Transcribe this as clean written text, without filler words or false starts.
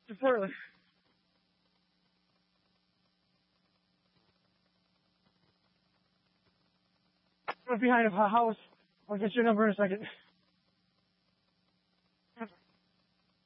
Just literally. I was behind a house. I'll get your number in a second.